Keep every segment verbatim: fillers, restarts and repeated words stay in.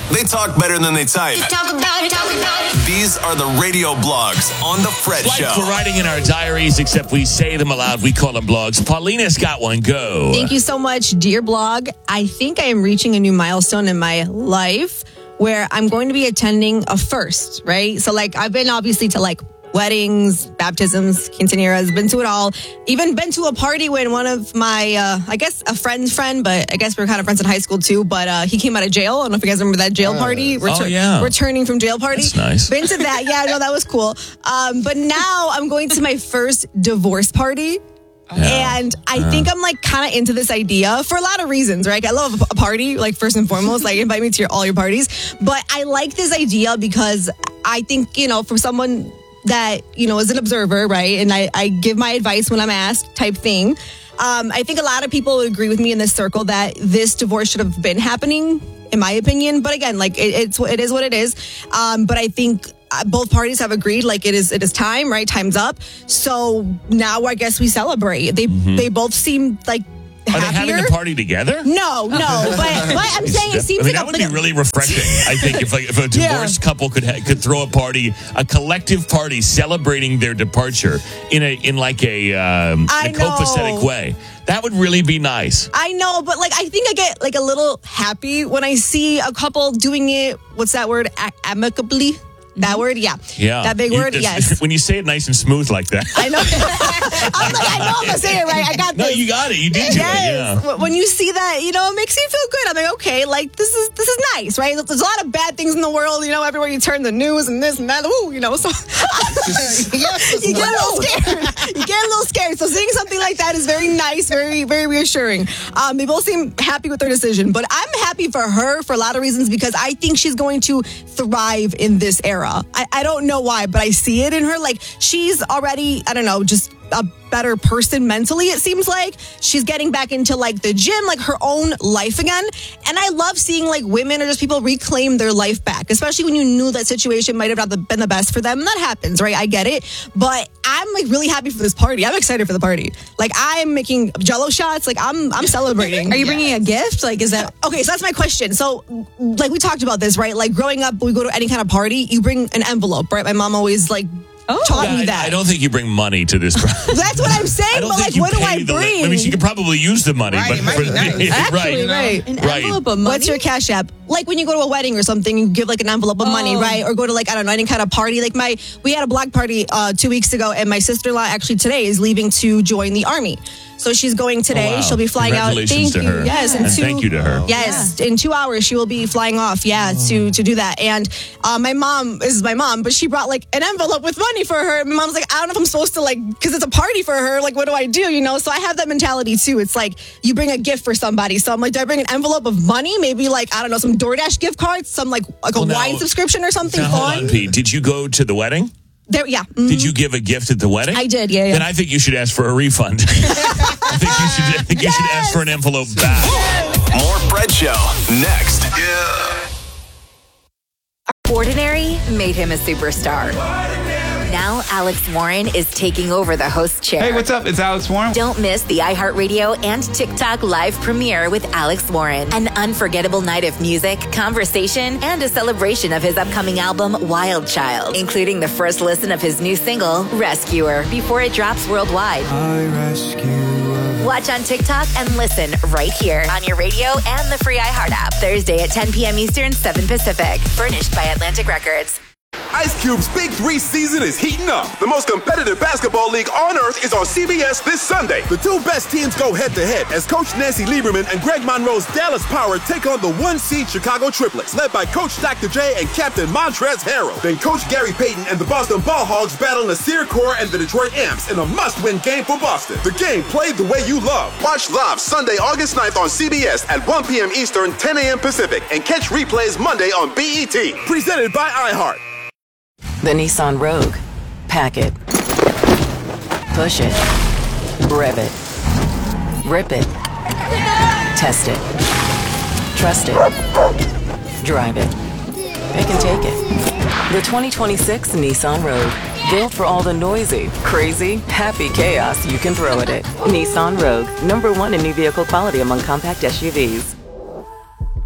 They talk better than they type. They talk about it, talk about it. These are the radio blogs on The Fred Like Show. for writing in our diaries, except we say them aloud. We call them blogs. Paulina's got one. Go. Thank you so much, dear blog. I think I am reaching a new milestone in my life where I'm going to be attending a first, right? So, like, I've been obviously to, like, weddings, baptisms, quinceañeras, been to it all. Even been to a party when one of my, uh, I guess a friend's friend, but I guess we we're kind of friends in high school too, but uh, he came out of jail. I don't know if you guys remember that jail party. Oh, yeah. Returning from jail party. That's nice. Been to that. Yeah, no, that was cool. Um, but now I'm going to my first divorce party. Yeah. And I think I'm like kind of into this idea for a lot of reasons, right? I love a party, like first and foremost, like invite me to your, all your parties. But I like this idea because I think, you know, from someone that, you know, is an observer, right? And I, I give my advice when I'm asked type thing. Um, I think a lot of people would agree with me in this circle that this divorce should have been happening, in my opinion. But again, like it, it's it is what it is. Um, but I think both parties have agreed, like it is it is time, right? Time's up. So now I guess we celebrate. They Mm-hmm. they both seem like Are they happier. having a party together? No, no. But, but I'm saying it seems I mean, like that a, would like be a- really refreshing. I think if, like, if a divorced Yeah. couple could ha- could throw a party, a collective party celebrating their departure in a in like a, um, I a copacetic know. way, that would really be nice. I know, but like I think I get like a little happy when I see a couple doing it. What's that word? A- amicably. That word, yeah, Yeah, that big You- word, it's- yes. When you say it nice and smooth like that, I know. I'm like, I know I'm gonna say it right. I got no, this. you got it. You did do it. Yes. Yeah. When you see that, you know, it makes me feel good. I'm like, okay, like this is this is nice, right? There's a lot of bad things in the world, you know, everywhere you turn the news and this and that. Ooh, you know, so you get a little scared. You get a little scared. So seeing something like that is very nice, very, very reassuring. Um, they both seem happy with their decision, but I'm happy for her for a lot of reasons because I think she's going to thrive in this era. I, I don't know why, but I see it in her. Like she's already, I don't know, just a better person mentally, it seems like. She's getting back into like the gym, like her own life again. And I love seeing like women or just people reclaim their life back, especially when you knew that situation might have not been the best for them. And that happens, right? I get it. But I'm like really happy for this party. I'm excited for the party. Like I'm making Jell-O shots. Like I'm I'm celebrating. Are you bringing a gift? Like, is that... Okay, so that's my question. So, like we talked about this, right? Like growing up, we go to any kind of party, you bring an envelope, right? My mom always like taught Yeah, me I- that. I, don't think you bring money to this. That's what I'm saying. I don't But think like, you what do pay I the- bring? I mean, she could probably use the money, Right, but it might for, be nice. Actually, right, right. An Right. envelope of money? What's your cash app? Like when you go to a wedding or something, you give like an envelope of money, Oh. right? Or go to like, I don't know, any kind of party. Like my, we had a block party uh, two weeks ago and my sister-in-law actually today is leaving to join the army. So she's going today. Oh, wow. She'll be flying out. Congratulations Thank to you. her. Yes, in And two, thank you to her. Yes, in two hours she will be flying off. Yeah, to to do that. And uh, my mom this is my mom, but she brought like an envelope with money for her. And my mom's like, I don't know if I'm supposed to like because it's a party for her. Like, what do I do? You know. So I have that mentality too. It's like you bring a gift for somebody. So I'm like, do I bring an envelope of money? Maybe like I don't know, some DoorDash gift cards, some like like a Well, now- wine subscription or something Now, hold fun. on, Pete. Did you go to the wedding? There, yeah. Mhm. Did you give a gift at the wedding? I did, yeah, yeah. Then I think you should ask for a refund. I think you should. I think you should ask for an envelope back. More Fred Show next. Ordinary made him a superstar. Now Alex Warren is taking over the host chair. Hey, what's up? It's Alex Warren. Don't miss the iHeartRadio and TikTok live premiere with Alex Warren. An unforgettable night of music, conversation, and a celebration of his upcoming album, Wild Child, including the first listen of his new single, Rescuer, before it drops worldwide. I rescue. Watch on TikTok and listen right here on your radio and the free iHeart app. Thursday at ten p.m. Eastern, seven Pacific. Furnished by Atlantic Records. Ice Cube's Big Three season is heating up. The most competitive basketball league on earth is on C B S this Sunday. The two best teams go head-to-head as Coach Nancy Lieberman and Greg Monroe's Dallas Power take on the one-seed Chicago Triplets, led by Coach Doctor J and Captain Montrezl Harrell. Then Coach Gary Payton and the Boston Ball Hogs battle Nasir Kaur and the Detroit Amps in a must-win game for Boston. The game played the way you love. Watch live Sunday, August ninth on C B S at one p.m. Eastern, ten a.m. Pacific, and catch replays Monday on B E T. Presented by iHeart. The Nissan Rogue. Pack it. Push it. Rev it. Rip it. Test it. Trust it. Drive it. It can take it. The twenty twenty-six Nissan Rogue. Built for all the noisy, crazy, happy chaos you can throw at it. Nissan Rogue. Number one in new vehicle quality among compact S U Vs.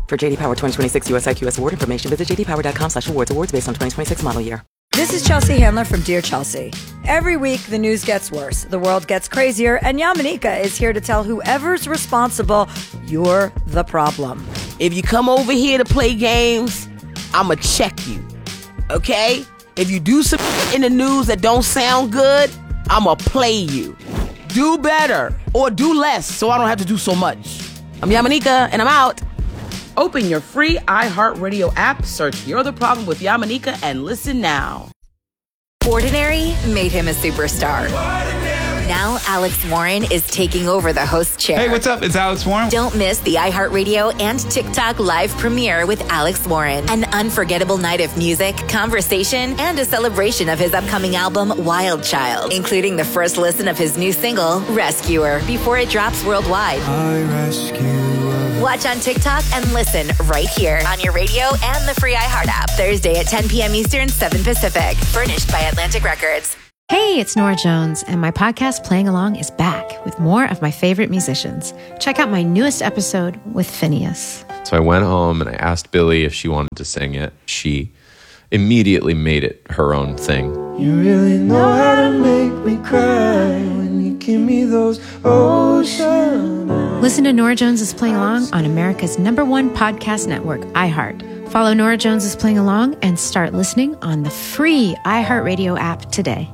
For J D Power twenty twenty-six U S I Q S award information, visit j d power dot com slash awards. Awards based on twenty twenty-six model year. This is Chelsea Handler from Dear Chelsea. Every week, the news gets worse, the world gets crazier, and Yamanika is here to tell whoever's responsible, you're the problem. If you come over here to play games, I'ma check you, okay? If you do some in the news that don't sound good, I'ma play you. Do better, or do less, so I don't have to do so much. I'm Yamanika, and I'm out. Open your free iHeartRadio app, search You're the Problem with Yamanika, and listen now. Ordinary made him a superstar. Now Alex Warren is taking over the host chair. Hey, what's up? It's Alex Warren. Don't miss the iHeartRadio and TikTok live premiere with Alex Warren. An unforgettable night of music, conversation, and a celebration of his upcoming album, Wild Child, including the first listen of his new single, Rescuer, before it drops worldwide. I rescue. Watch on TikTok and listen right here on your radio and the free iHeart app. Thursday at ten p.m. Eastern, seven Pacific. Furnished by Atlantic Records. Hey, it's Nora Jones, and my podcast Playing Along is back with more of my favorite musicians. Check out my newest episode with Phineas. So I went home and I asked Billy if she wanted to sing it. She immediately made it her own thing. You really know how to make me cry when you give me those ocean eyes. Listen to Nora Jones is Playing Along on America's number one podcast network, iHeart. Follow Nora Jones is Playing Along and start listening on the free iHeartRadio app today.